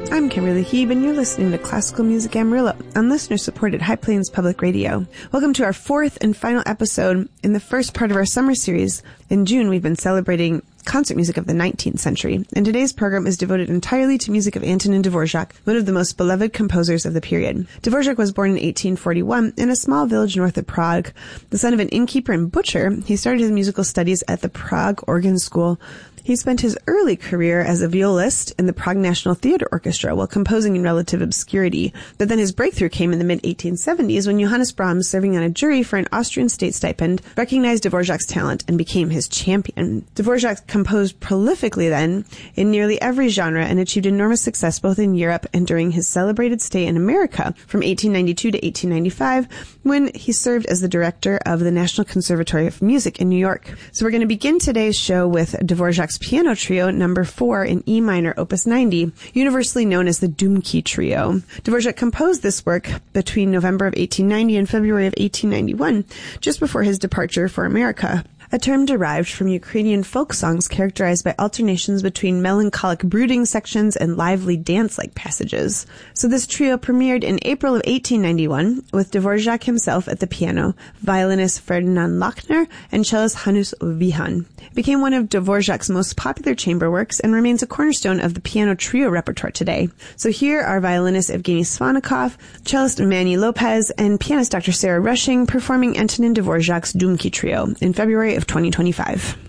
I'm Kimberly Heeb, and you're listening to Classical Music Amarillo on listener-supported High Plains Public Radio. Welcome to our fourth and final episode in the first part of our summer series. In June, we've been celebrating concert music of the 19th century, and today's program is devoted entirely to music of Antonin Dvorak, one of the most beloved composers of the period. Dvorak was born in 1841 in a small village north of Prague. The son of an innkeeper and butcher, he started his musical studies at the Prague Organ School. He spent his early career as a violist in the Prague National Theatre Orchestra while composing in relative obscurity. But then his breakthrough came in the mid-1870s when Johannes Brahms, serving on a jury for an Austrian state stipend, recognized Dvorak's talent and became his champion. Dvorak composed prolifically then in nearly every genre and achieved enormous success both in Europe and during his celebrated stay in America from 1892 to 1895 when he served as the director of the National Conservatory of Music in New York. So we're going to begin today's show with Dvorak's Piano Trio No. 4 in E minor, Opus 90, universally known as the Dumki Trio. Dvorak composed this work between November of 1890 and February of 1891, just before his departure for America. A term derived from Ukrainian folk songs characterized by alternations between melancholic brooding sections and lively dance-like passages. So this trio premiered in April of 1891 with Dvorak himself at the piano, violinist Ferdinand Lochner, and cellist Hanus Wihan. It became one of Dvorak's most popular chamber works and remains a cornerstone of the piano trio repertoire today. So here are violinist Evgeny Svannikov, cellist Manny Lopez, and pianist Dr. Sarah Rushing performing Antonin Dvorak's Dumki Trio in February of 2025.